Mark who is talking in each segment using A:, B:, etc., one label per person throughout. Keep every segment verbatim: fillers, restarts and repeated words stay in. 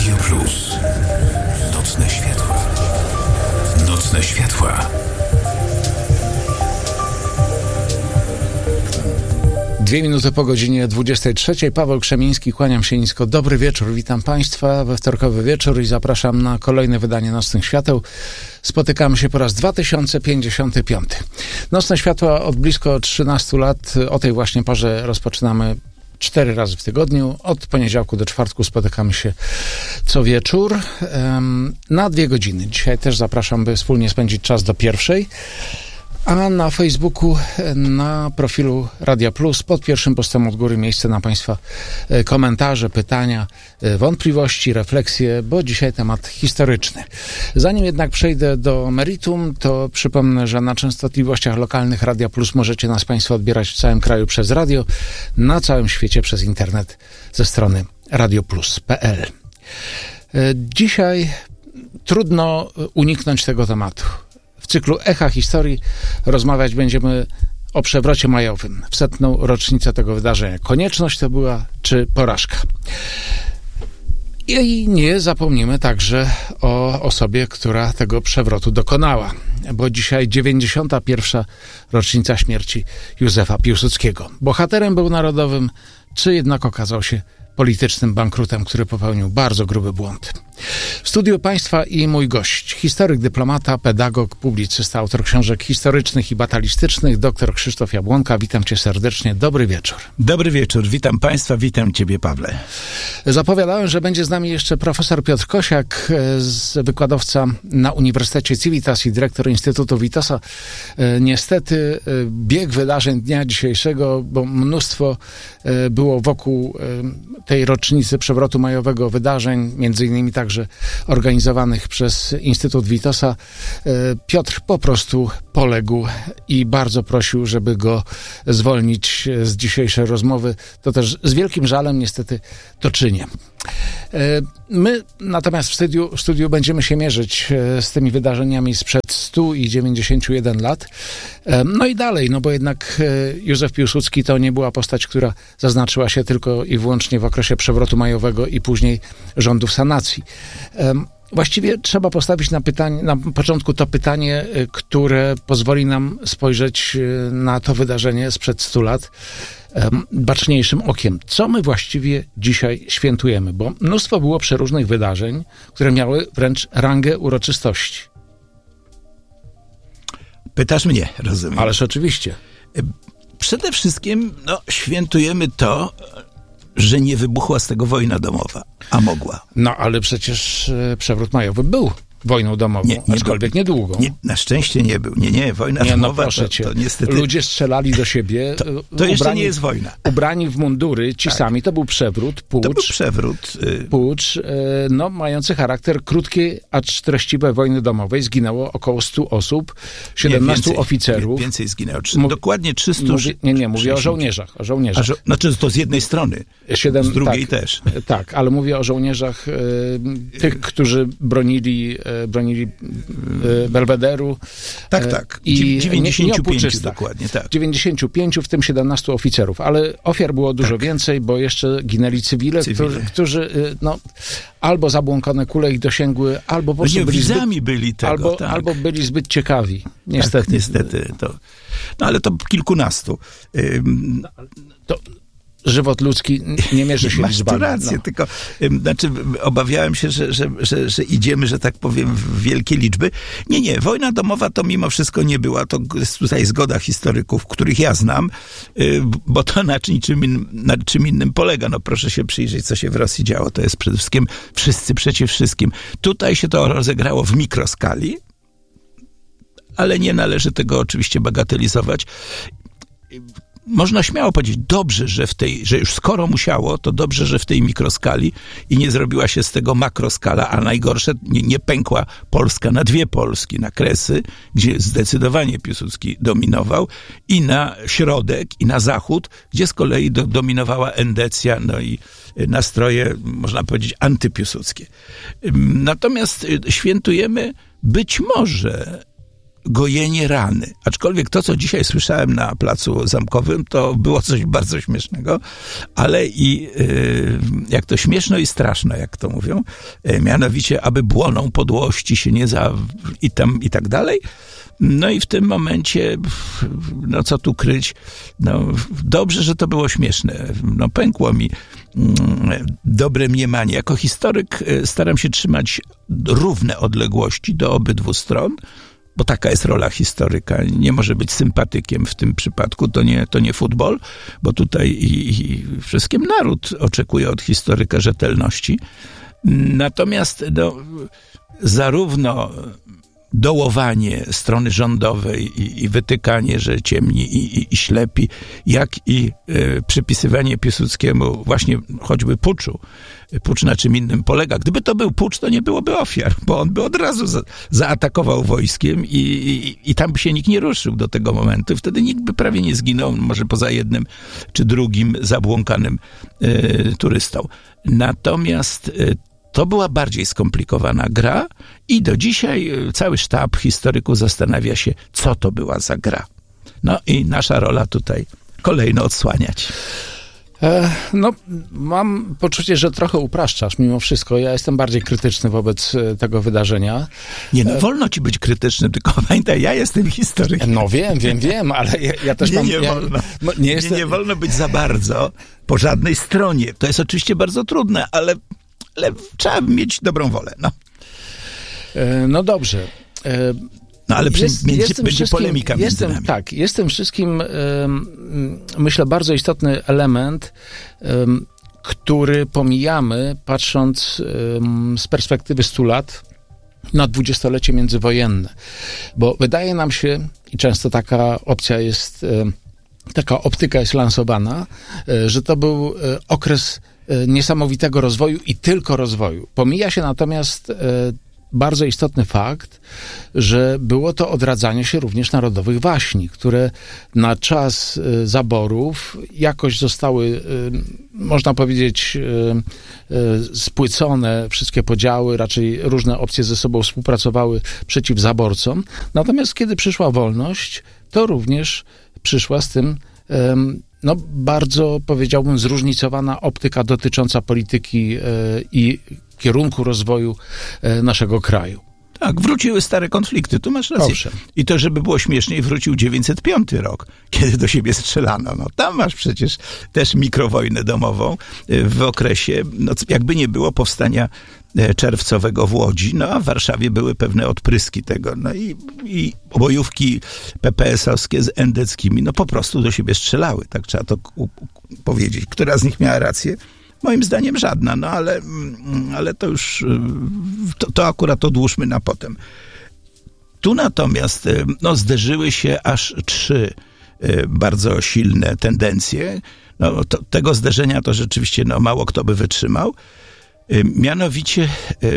A: Radio Plus. Nocne światła. Nocne światła.
B: Dwie minuty po godzinie dwudziestej trzeciej. Paweł Krzemiński, kłaniam się nisko. Dobry wieczór, witam Państwa we wtorkowy wieczór i zapraszam na kolejne wydanie Nocnych Świateł. Spotykamy się po raz dwa tysiące pięćdziesiąty piąty. Nocne Światła od blisko trzynastu lat. O tej właśnie porze rozpoczynamy cztery razy w tygodniu. Od poniedziałku do czwartku spotykamy się co wieczór um, na dwie godziny. Dzisiaj też zapraszam, by wspólnie spędzić czas do pierwszej. A na Facebooku, na profilu Radia Plus, pod pierwszym postem od góry miejsce na Państwa komentarze, pytania, wątpliwości, refleksje, bo dzisiaj temat historyczny. Zanim jednak przejdę do meritum, to przypomnę, że na częstotliwościach lokalnych Radia Plus możecie nas Państwo odbierać w całym kraju przez radio, na całym świecie przez internet ze strony radioplus kropka pe el. Dzisiaj trudno uniknąć tego tematu. W cyklu Echa Historii rozmawiać będziemy o przewrocie majowym, w setną rocznicę tego wydarzenia. Konieczność to była, czy porażka? I nie zapomnimy także o osobie, która tego przewrotu dokonała, bo dzisiaj dziewięćdziesiąta pierwsza rocznica śmierci Józefa Piłsudskiego. Bohaterem był narodowym, czy jednak okazał się politycznym bankrutem, który popełnił bardzo gruby błąd. W studiu Państwa i mój gość, historyk, dyplomata, pedagog, publicysta, autor książek historycznych i batalistycznych, dr Krzysztof Jabłonka. Witam Cię serdecznie. Dobry wieczór.
C: Dobry wieczór. Witam Państwa, witam Ciebie, Pawle.
B: Zapowiadałem, że będzie z nami jeszcze profesor Piotr Kosiak, wykładowca na Uniwersytecie Civitas i dyrektor Instytutu Witosa. Niestety bieg wydarzeń dnia dzisiejszego, bo mnóstwo było wokół tej rocznicy przewrotu majowego wydarzeń, między innymi także organizowanych przez Instytut Witosa. Piotr po prostu poległ i bardzo prosił, żeby go zwolnić z dzisiejszej rozmowy. To też z wielkim żalem niestety to czynię. My natomiast w studiu, w studiu będziemy się mierzyć z tymi wydarzeniami sprzed stu dziewięćdziesięciu jeden lat. No i dalej, no bo jednak Józef Piłsudski to nie była postać, która zaznaczyła się tylko i wyłącznie w okresie przewrotu majowego i później rządów sanacji. Właściwie trzeba postawić na pytanie, na początku to pytanie, które pozwoli nam spojrzeć na to wydarzenie sprzed stu lat baczniejszym okiem. Co my właściwie dzisiaj świętujemy? Bo mnóstwo było przeróżnych wydarzeń, które miały wręcz rangę uroczystości.
C: Pytasz mnie, rozumiem.
B: Ależ oczywiście.
C: Przede wszystkim no, świętujemy to, że nie wybuchła z tego wojna domowa, a mogła.
B: No, ale przecież przewrót majowy był wojną domową, nie, nie aczkolwiek był, niedługą.
C: Nie, na szczęście nie był. Nie, nie, wojna
B: nie,
C: domowa
B: no proszę
C: to,
B: cię.
C: to niestety...
B: Ludzie strzelali do siebie.
C: To, to ubrani, jeszcze nie jest wojna.
B: Ubrani w mundury, ci tak. sami, to był przewrót, pucz.
C: To był przewrót. Y...
B: Pucz, no, mający charakter krótkiej, acz treściwej wojny domowej. Zginęło około stu osób, siedemnastu
C: nie, więcej,
B: oficerów.
C: Więcej zginęło. Trzy, Mów, dokładnie trzysta.
B: Mówi, nie, nie, mówię o żołnierzach. O żołnierzach.
C: Żo- znaczy to z jednej strony, Siedem, z drugiej
B: tak,
C: też.
B: Tak, ale mówię o żołnierzach y, tych, którzy bronili, y, bronili Belwederu.
C: Tak, tak.
B: I
C: dziewięćdziesięciu pięciu dokładnie, tak.
B: dziewięćdziesięciu pięciu, w tym siedemnastu oficerów, ale ofiar było dużo tak. więcej, bo jeszcze ginęli cywile, cywile. Którzy, którzy no, albo zabłąkane kule ich dosięgły, albo po prostu
C: no,
B: byli,
C: zbyt,
B: byli
C: tego,
B: albo,
C: tak.
B: albo byli zbyt ciekawi. Niestety.
C: Tak, niestety. To, no ale to kilkunastu. Ym,
B: to, żywot ludzki nie mierzy się
C: Masz
B: liczbami.
C: Masz rację,
B: no.
C: tylko ym, znaczy, obawiałem się, że, że, że, że idziemy, że tak powiem, w wielkie liczby. Nie, nie, wojna domowa to mimo wszystko nie była. To jest tutaj zgoda historyków, których ja znam, yy, bo to na czym, in, na czym innym polega. No proszę się przyjrzeć, co się w Rosji działo. To jest przede wszystkim wszyscy przeciw wszystkim. Tutaj się to rozegrało w mikroskali, ale nie należy tego oczywiście bagatelizować. Można śmiało powiedzieć, dobrze, że w tej, że już skoro musiało, to dobrze, że w tej mikroskali i nie zrobiła się z tego makroskala, a najgorsze, nie, nie pękła Polska na dwie Polski, na Kresy, gdzie zdecydowanie Piłsudski dominował, i na środek, i na zachód, gdzie z kolei do, dominowała endecja, no i nastroje, można powiedzieć, antypiłsudskie. Natomiast świętujemy być może gojenie rany. Aczkolwiek to, co dzisiaj słyszałem na Placu Zamkowym, to było coś bardzo śmiesznego, ale i yy, jak to śmieszno i straszno, jak to mówią, yy, mianowicie, aby błoną podłości się nie za... i tam i tak dalej. No i w tym momencie, no co tu kryć, no dobrze, że to było śmieszne. No pękło mi dobre mniemanie. Jako historyk staram się trzymać równe odległości do obydwu stron, bo taka jest rola historyka. Nie może być sympatykiem w tym przypadku, to nie, to nie futbol, bo tutaj i, i wszystkim naród oczekuje od historyka rzetelności. Natomiast no, zarówno dołowanie strony rządowej i, i wytykanie, że ciemni i, i, i ślepi, jak i y, przypisywanie Piłsudskiemu właśnie choćby puczu. Pucz na czym innym polega. Gdyby to był pucz, to nie byłoby ofiar, bo on by od razu za, zaatakował wojskiem i, i, i tam by się nikt nie ruszył do tego momentu. Wtedy nikt by prawie nie zginął, może poza jednym czy drugim zabłąkanym y, turystą. Natomiast y, to była bardziej skomplikowana gra i do dzisiaj cały sztab historyków zastanawia się, co to była za gra. No i nasza rola tutaj kolejno odsłaniać.
B: E, no, mam poczucie, że trochę upraszczasz mimo wszystko. Ja jestem bardziej krytyczny wobec tego wydarzenia.
C: Nie, no wolno ci być krytycznym, tylko pamiętaj, ja jestem historykiem.
B: No wiem, wiem, wiem, ale ja, ja też
C: nie,
B: mam...
C: Nie,
B: ja,
C: wolno.
B: nie, jestem...
C: nie, nie wolno być za bardzo po żadnej stronie. To jest oczywiście bardzo trudne, ale ale trzeba mieć dobrą wolę, no.
B: E, no dobrze. E,
C: no ale przy,
B: jest,
C: między, będzie polemika między
B: jestem,
C: nami.
B: Tak, jestem wszystkim, e, myślę, bardzo istotny element, e, który pomijamy, patrząc e, z perspektywy stu lat na dwudziestolecie międzywojenne. Bo wydaje nam się, i często taka opcja jest, e, taka optyka jest lansowana, e, że to był e, okres niesamowitego rozwoju i tylko rozwoju. Pomija się natomiast e, bardzo istotny fakt, że było to odradzanie się również narodowych waśni, które na czas e, zaborów jakoś zostały, e, można powiedzieć, e, e, spłycone wszystkie podziały, raczej różne opcje ze sobą współpracowały przeciw zaborcom. Natomiast kiedy przyszła wolność, to również przyszła z tym e, no, bardzo, powiedziałbym, zróżnicowana optyka dotycząca polityki e, i kierunku rozwoju e, naszego kraju.
C: Tak, wróciły stare konflikty, tu masz rację.
B: Owszem.
C: I to, żeby było śmieszniej, wrócił dziewięćset piąty rok, kiedy do siebie strzelano. No, tam masz przecież też mikrowojnę domową w okresie, no, jakby nie było powstania czerwcowego w Łodzi, no a w Warszawie były pewne odpryski tego, no i, i bojówki pe pe es owskie z endeckimi, no po prostu do siebie strzelały, tak trzeba to u, u, powiedzieć. Która z nich miała rację? Moim zdaniem żadna, no ale, ale to już, to, to akurat odłóżmy na potem. Tu natomiast no, zderzyły się aż trzy bardzo silne tendencje. No, to, tego zderzenia to rzeczywiście no, mało kto by wytrzymał. Mianowicie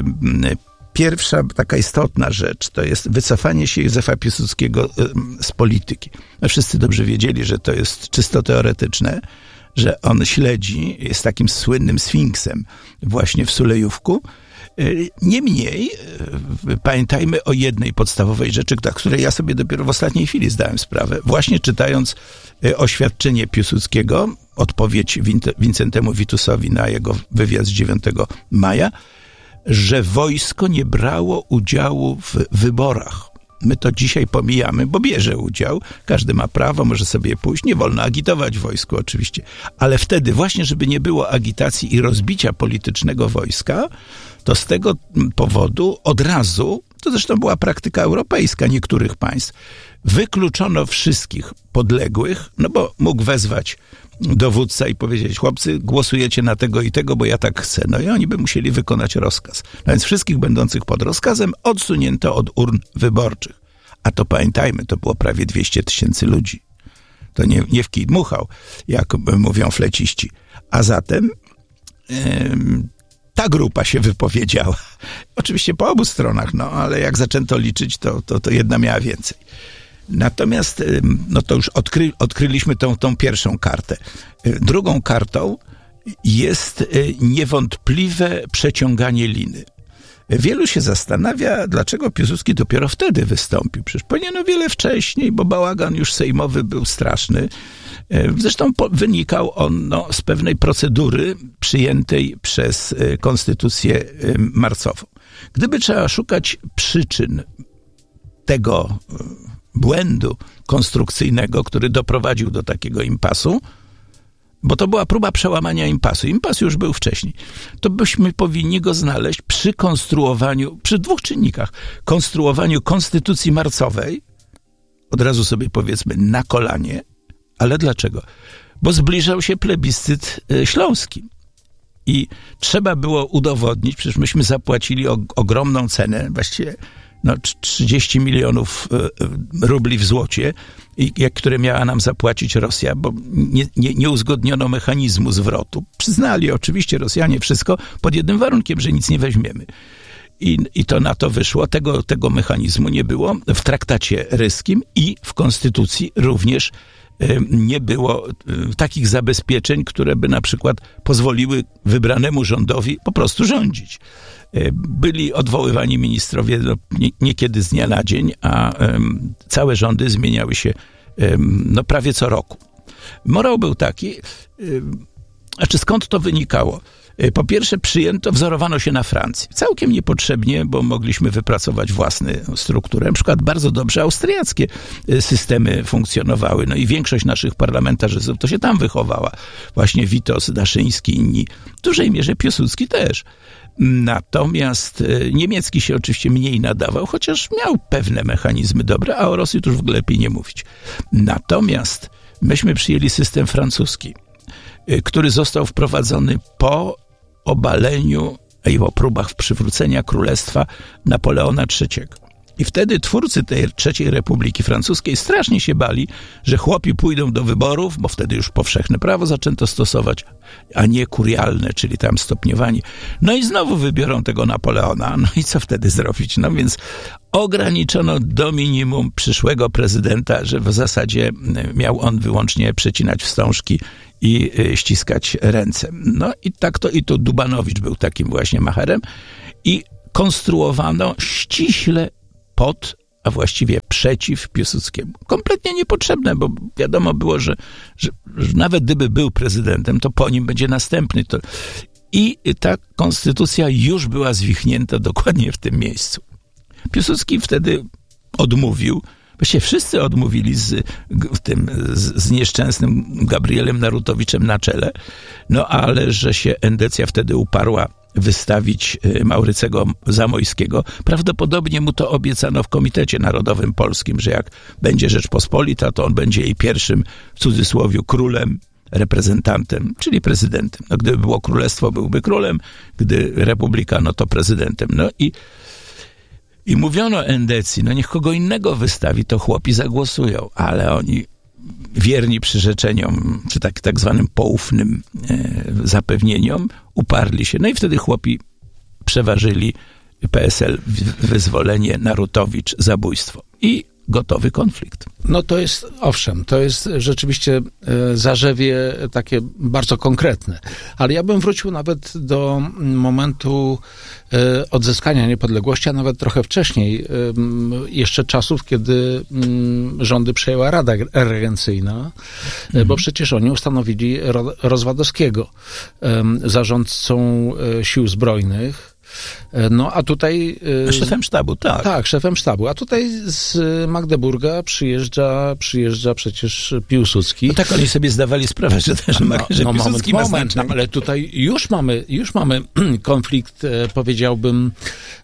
C: pierwsza taka istotna rzecz to jest wycofanie się Józefa Piłsudskiego z polityki. No, wszyscy dobrze wiedzieli, że to jest czysto teoretyczne, że on śledzi, jest takim słynnym sfinksem właśnie w Sulejówku. Niemniej pamiętajmy o jednej podstawowej rzeczy, której ja sobie dopiero w ostatniej chwili zdałem sprawę. Właśnie czytając oświadczenie Piłsudskiego, odpowiedź Wincentemu Witusowi na jego wywiad z dziewiątego maja, że wojsko nie brało udziału w wyborach. My to dzisiaj pomijamy, bo bierze udział. Każdy ma prawo, może sobie pójść. Nie wolno agitować w wojsku oczywiście. Ale wtedy właśnie, żeby nie było agitacji i rozbicia politycznego wojska, to z tego powodu od razu, to zresztą była praktyka europejska niektórych państw, wykluczono wszystkich podległych, no bo mógł wezwać dowódca i powiedzieć: chłopcy, głosujecie na tego i tego, bo ja tak chcę. No i oni by musieli wykonać rozkaz. No więc wszystkich będących pod rozkazem odsunięto od urn wyborczych. A to pamiętajmy, to było prawie dwieście tysięcy ludzi. To nie, nie w kij dmuchał, jak mówią fleciści. A zatem yy, ta grupa się wypowiedziała. Oczywiście po obu stronach, no ale jak zaczęto liczyć, to, to, to jedna miała więcej. Natomiast, no to już odkry, odkryliśmy tą, tą pierwszą kartę. Drugą kartą jest niewątpliwe przeciąganie liny. Wielu się zastanawia, dlaczego Piłsudski dopiero wtedy wystąpił. Przecież powinien o wiele wcześniej, bo bałagan już sejmowy był straszny. Zresztą po, wynikał on no, z pewnej procedury przyjętej przez konstytucję marcową. Gdyby trzeba szukać przyczyn tego błędu konstrukcyjnego, który doprowadził do takiego impasu, bo to była próba przełamania impasu. Impas już był wcześniej. To byśmy powinni go znaleźć przy konstruowaniu, przy dwóch czynnikach. Konstruowaniu konstytucji marcowej, od razu sobie powiedzmy na kolanie, ale dlaczego? Bo zbliżał się plebiscyt śląski. I trzeba było udowodnić, przecież myśmy zapłacili o, ogromną cenę, właściwie no, trzydzieści milionów rubli w złocie, i, jak, które miała nam zapłacić Rosja, bo nie, nie, nie uzgodniono mechanizmu zwrotu. Przyznali oczywiście Rosjanie wszystko pod jednym warunkiem, że nic nie weźmiemy. I, i to na to wyszło. Tego, tego mechanizmu nie było w traktacie ryskim i w konstytucji również nie było takich zabezpieczeń, które by na przykład pozwoliły wybranemu rządowi po prostu rządzić. Byli odwoływani ministrowie no, nie, niekiedy z dnia na dzień, a um, całe rządy zmieniały się um, no, prawie co roku. Morał był taki, um, a czy skąd to wynikało? Po pierwsze przyjęto, wzorowano się na Francji. Całkiem niepotrzebnie, bo mogliśmy wypracować własną strukturę. Na przykład bardzo dobrze austriackie systemy funkcjonowały. No i większość naszych parlamentarzystów to się tam wychowała. Właśnie Witos, Daszyński, inni. W dużej mierze Piłsudski też. Natomiast niemiecki się oczywiście mniej nadawał, chociaż miał pewne mechanizmy dobre, a o Rosji to już w ogóle lepiej nie mówić. Natomiast myśmy przyjęli system francuski, który został wprowadzony po obaleniu i po próbach przywrócenia królestwa Napoleona trzeciego. I wtedy twórcy tej trzeciej Republiki Francuskiej strasznie się bali, że chłopi pójdą do wyborów, bo wtedy już powszechne prawo zaczęto stosować, a nie kurialne, czyli tam stopniowanie. No i znowu wybiorą tego Napoleona. No i co wtedy zrobić? No więc ograniczono do minimum przyszłego prezydenta, że w zasadzie miał on wyłącznie przecinać wstążki i ściskać ręce. No i tak to i to Dubanowicz był takim właśnie macherem i konstruowano ściśle pod, a właściwie przeciw Piłsudskiemu. Kompletnie niepotrzebne, bo wiadomo było, że, że, że nawet gdyby był prezydentem, to po nim będzie następny. To... I ta konstytucja już była zwichnięta dokładnie w tym miejscu. Piłsudski wtedy odmówił, właściwie wszyscy odmówili z, tym, z, z nieszczęsnym Gabrielem Narutowiczem na czele, no ale że się Endecja wtedy uparła wystawić Maurycego Zamojskiego. Prawdopodobnie mu to obiecano w Komitecie Narodowym Polskim, że jak będzie Rzeczpospolita, to on będzie jej pierwszym, w cudzysłowie, królem, reprezentantem, czyli prezydentem. No, gdyby było królestwo, byłby królem, gdy republika, no to prezydentem. No i I mówiono Endecji, no niech kogo innego wystawi, to chłopi zagłosują, ale oni wierni przyrzeczeniom, czy tak, tak zwanym poufnym e, zapewnieniom, uparli się. No i wtedy chłopi przeważyli P S L, wyzwolenie, Narutowicz, zabójstwo. I gotowy konflikt.
B: No to jest, owszem, to jest rzeczywiście e, zarzewie takie bardzo konkretne. Ale ja bym wrócił nawet do momentu e, odzyskania niepodległości, a nawet trochę wcześniej, e, jeszcze czasów, kiedy m, rządy przejęła Rada Regencyjna, e, bo przecież oni ustanowili Ro, Rozwadowskiego e, zarządcą e, sił zbrojnych. No, a tutaj...
C: Szefem sztabu, tak.
B: Tak, szefem sztabu. A tutaj z Magdeburga przyjeżdża, przyjeżdża przecież Piłsudski.
C: No tak, oni sobie zdawali sprawę, że też no, że
B: no,
C: Piłsudski
B: moment,
C: ma
B: moment, no, ale tutaj już mamy, już mamy konflikt, powiedziałbym,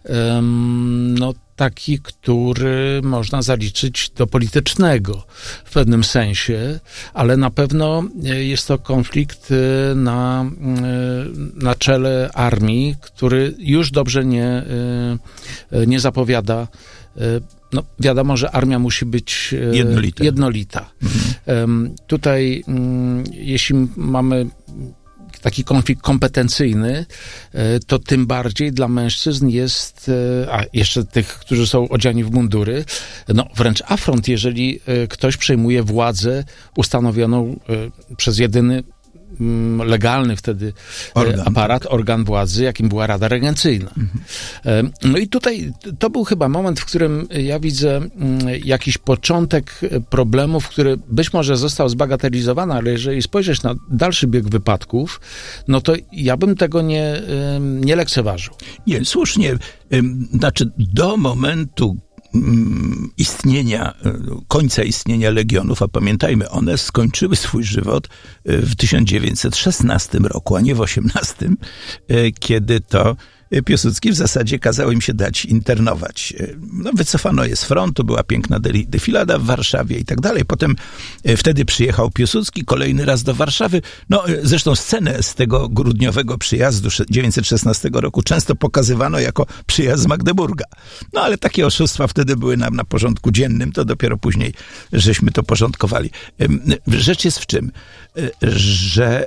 B: um, no taki, który można zaliczyć do politycznego w pewnym sensie, ale na pewno jest to konflikt na, na czele armii, który już dobrze nie, nie zapowiada. No, wiadomo, że armia musi być jednolita. jednolita. Mhm. Tutaj, jeśli mamy taki konflikt kompetencyjny, to tym bardziej dla mężczyzn jest, a jeszcze tych, którzy są odziani w mundury, no wręcz afront, jeżeli ktoś przejmuje władzę ustanowioną przez jedyny legalny wtedy
C: organ,
B: aparat, tak. organ władzy, jakim była Rada Regencyjna. Mhm. No i tutaj to był chyba moment, w którym ja widzę jakiś początek problemów, który być może został zbagatelizowany, ale jeżeli spojrzeć na dalszy bieg wypadków, no to ja bym tego nie, nie lekceważył.
C: Nie, słusznie. Znaczy do momentu istnienia, końca istnienia Legionów, a pamiętajmy, one skończyły swój żywot w tysiąc dziewięćset szesnastym roku, a nie w osiemnastym, kiedy to Piłsudski w zasadzie kazał im się dać internować. No, wycofano je z frontu, była piękna defilada w Warszawie i tak dalej. Potem wtedy przyjechał Piłsudski kolejny raz do Warszawy. No, zresztą scenę z tego grudniowego przyjazdu tysiąc dziewięćset szesnastego roku często pokazywano jako przyjazd z Magdeburga. No, ale takie oszustwa wtedy były nam na porządku dziennym, to dopiero później żeśmy to porządkowali. Rzecz jest w czym? Że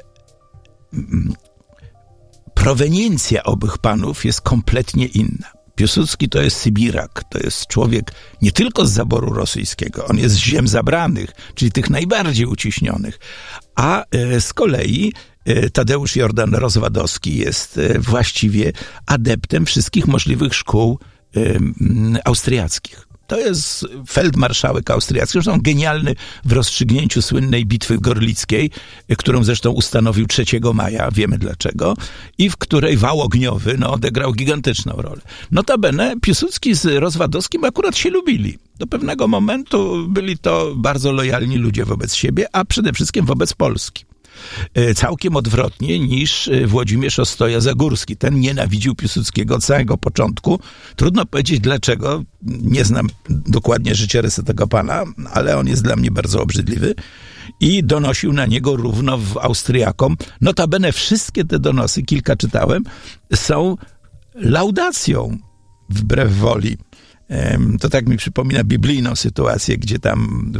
C: proweniencja owych panów jest kompletnie inna. Piłsudski to jest Sybirak, to jest człowiek nie tylko z zaboru rosyjskiego, on jest z ziem zabranych, czyli tych najbardziej uciśnionych, a z kolei Tadeusz Jordan Rozwadowski jest właściwie adeptem wszystkich możliwych szkół austriackich. To jest feldmarszałek austriacki, zresztą genialny w rozstrzygnięciu słynnej bitwy gorlickiej, którą zresztą ustanowił trzeciego maja, wiemy dlaczego, i w której wał ogniowy no, odegrał gigantyczną rolę. Notabene Piłsudski z Rozwadowskim akurat się lubili. Do pewnego momentu byli to bardzo lojalni ludzie wobec siebie, a przede wszystkim wobec Polski. Całkiem odwrotnie niż Włodzimierz Ostoja-Zagórski. Ten nienawidził Piłsudskiego od samego początku. Trudno powiedzieć dlaczego. Nie znam dokładnie życiorysu tego pana, ale on jest dla mnie bardzo obrzydliwy. I donosił na niego równo w Austriakom. Notabene wszystkie te donosy, kilka czytałem, są laudacją wbrew woli. To tak mi przypomina biblijną sytuację, gdzie tam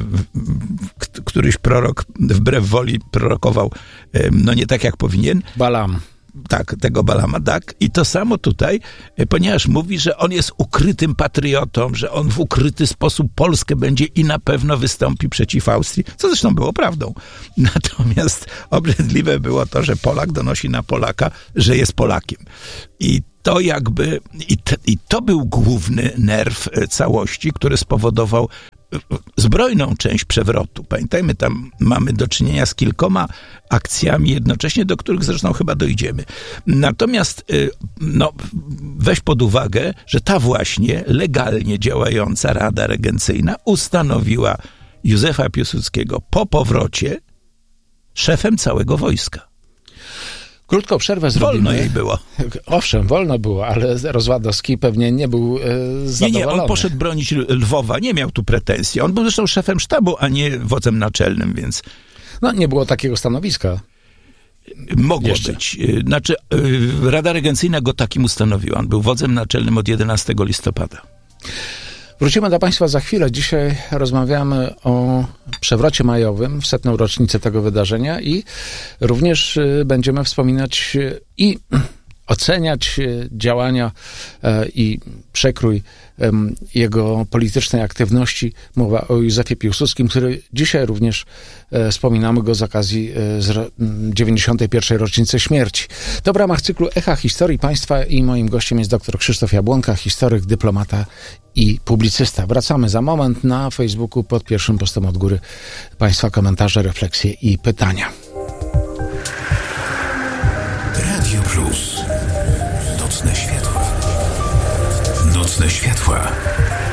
C: któryś prorok wbrew woli prorokował, no nie tak jak powinien.
B: Balam.
C: Tak, tego Balama, tak. I to samo tutaj, ponieważ mówi, że on jest ukrytym patriotą, że on w ukryty sposób Polskę będzie i na pewno wystąpi przeciw Austrii, co zresztą było prawdą. Natomiast obrzydliwe było to, że Polak donosi na Polaka, że jest Polakiem. I to jakby, i, t, i to był główny nerw całości, który spowodował zbrojną część przewrotu. Pamiętajmy, tam mamy do czynienia z kilkoma akcjami jednocześnie, do których zresztą chyba dojdziemy. Natomiast no, weź pod uwagę, że ta właśnie legalnie działająca Rada Regencyjna ustanowiła Józefa Piłsudskiego po powrocie szefem całego wojska.
B: Krótką przerwę zrobimy.
C: Wolno jej było.
B: Owszem, wolno było, ale Rozwadowski pewnie nie był e, zadowolony.
C: Nie, nie, on poszedł bronić Lwowa, nie miał tu pretensji. On był zresztą szefem sztabu, a nie wodzem naczelnym, więc...
B: No, nie było takiego stanowiska.
C: Mogło
B: Jeszcze.
C: być. Znaczy, Rada Regencyjna go takim ustanowiła. On był wodzem naczelnym od jedenastego listopada.
B: Wrócimy do Państwa za chwilę. Dzisiaj rozmawiamy o przewrocie majowym w setną rocznicę tego wydarzenia i również będziemy wspominać i oceniać działania i przekrój jego politycznej aktywności. Mowa o Józefie Piłsudskim, który dzisiaj również wspominamy go z okazji dziewięćdziesiątej pierwszej rocznicy śmierci. To w ramach cyklu Echa Historii Państwa i moim gościem jest dr Krzysztof Jabłonka, historyk, dyplomata i publicysta. Wracamy za moment. Na Facebooku pod pierwszym postem od góry Państwa komentarze, refleksje i pytania.
A: Radio Plus. Nocne światła. Nocne światła.